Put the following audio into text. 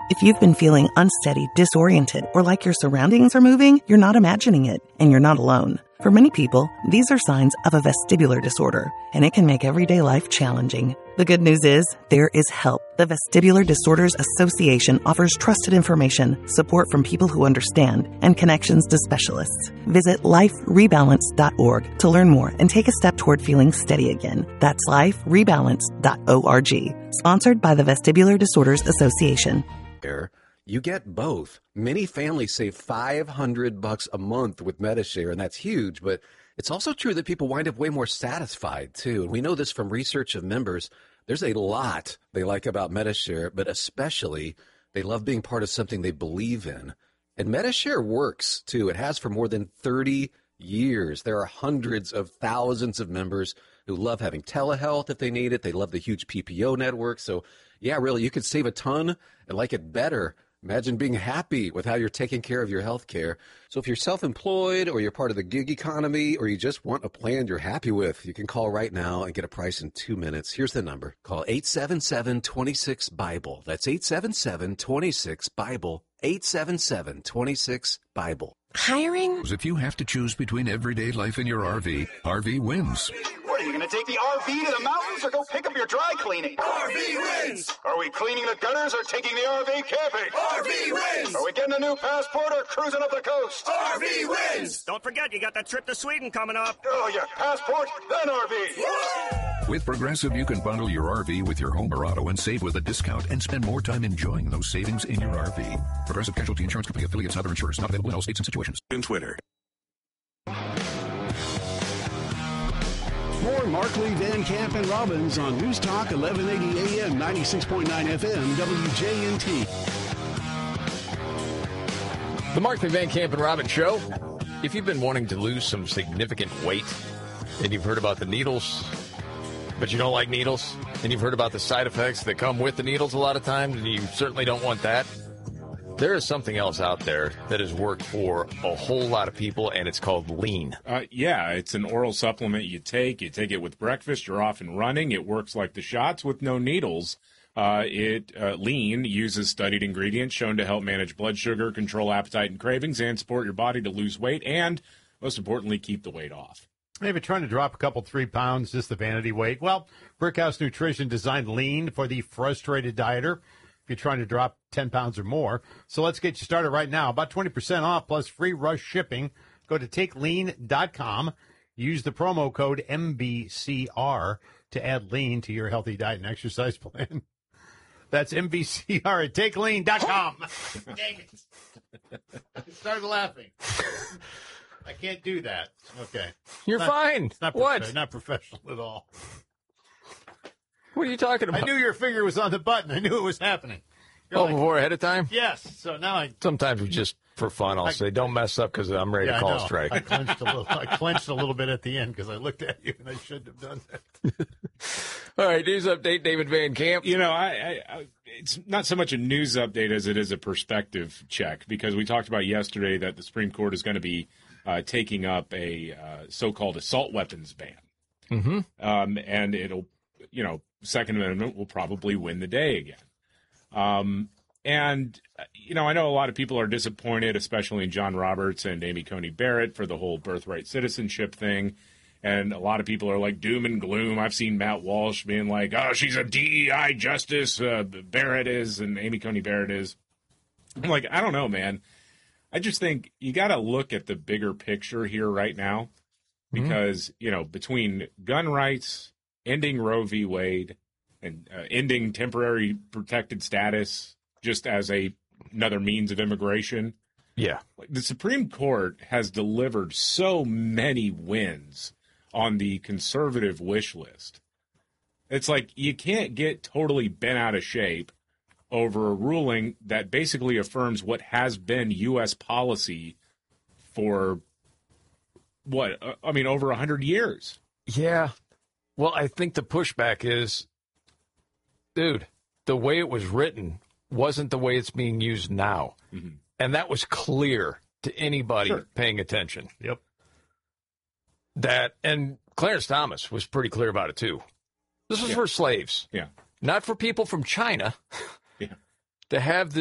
If you've been feeling unsteady, disoriented, or like your surroundings are moving, you're not imagining it, and you're not alone. For many people, these are signs of a vestibular disorder, and it can make everyday life challenging. The good news is, there is help. The Vestibular Disorders Association offers trusted information, support from people who understand, and connections to specialists. Visit liferebalance.org to learn more and take a step toward feeling steady again. That's liferebalance.org. Sponsored by the Vestibular Disorders Association. You get both. Many families save $500 a month with Medi-Share, and that's huge, but it's also true that people wind up way more satisfied, too. And we know this from research of members. There's a lot they like about Medi-Share, but especially they love being part of something they believe in. And Medi-Share works, too. It has for more than 30 years. There are hundreds of thousands of members who love having telehealth if they need it. They love the huge PPO network. So, yeah, really, you could save a ton and like it better. Imagine being happy with how you're taking care of your health care. So if you're self-employed or you're part of the gig economy or you just want a plan you're happy with, you can call right now and get a price in 2 minutes. Here's the number. Call 877-26-BIBLE. That's 877-26-BIBLE. 877-26-BIBLE. Hiring? If you have to choose between everyday life and your RV, RV wins. What, are you going to take the RV to the mountains or go pick up your dry cleaning? RV wins! Are we cleaning the gutters or taking the RV camping? RV wins! Are we getting a new passport or cruising up the coast? RV wins! Don't forget, you got that trip to Sweden coming up. Oh, yeah, passport, then RV. With Progressive, you can bundle your RV with your home or auto and save with a discount and spend more time enjoying those savings in your RV. Progressive Casualty Insurance Company affiliates and other insurers. Not available in all states and situations. In Twitter. More Markley, Van Camp, and Robbins on News Talk 1180 AM, 96.9 FM, WJNT. The Markley, Van Camp, and Robbins Show. If you've been wanting to lose some significant weight, and you've heard about the needles, but you don't like needles, and you've heard about the side effects that come with the needles a lot of times, and you certainly don't want that, there is something else out there that has worked for a whole lot of people, and it's called Lean. Yeah, it's an oral supplement you take. You take it with breakfast. You're off and running. It works like the shots with no needles. Lean uses studied ingredients shown to help manage blood sugar, control appetite and cravings, and support your body to lose weight, and most importantly, keep the weight off. Maybe trying to drop a couple, 3 pounds, just the vanity weight. Well, Brickhouse Nutrition designed Lean for the frustrated dieter. If you're trying to drop 10 pounds or more. So let's get you started right now. About 20% off plus free rush shipping. Go to takelean.com. Use the promo code MBCR to add Lean to your healthy diet and exercise plan. That's MBCR at takelean.com. Dang it. I started laughing. I can't do that. Okay. You're fine. It's not what? Not professional at all. What are you talking about? I knew your finger was on the button. I knew it was happening. You're before ahead of time? Yes. So now Sometimes we just, for fun, I'll say, don't mess up because I'm ready to call a strike. I clenched a little bit at the end because I looked at you and I shouldn't have done that. All right, news update, David Van Camp. You know, it's not so much a news update as it is a perspective check, because we talked about yesterday that the Supreme Court is going to be taking up a so-called assault weapons ban. Mm-hmm. And it'll, Second Amendment will probably win the day again. And, I know a lot of people are disappointed, especially in John Roberts and Amy Coney Barrett for the whole birthright citizenship thing. And a lot of people are like doom and gloom. I've seen Matt Walsh being like, oh, she's a DEI justice. Barrett is, and Amy Coney Barrett is. I'm like, I don't know, man. I just think you got to look at the bigger picture here right now, because, between gun rights, ending Roe v. Wade, and ending temporary protected status just as another means of immigration. Yeah. The Supreme Court has delivered so many wins on the conservative wish list. It's like you can't get totally bent out of shape over a ruling that basically affirms what has been U.S. policy for, over 100 years. Yeah. Well, I think the pushback is, dude, the way it was written wasn't the way it's being used now. Mm-hmm. And that was clear to anybody paying attention. Yep. And Clarence Thomas was pretty clear about it, too. This was for slaves. Yeah. Not for people from China to have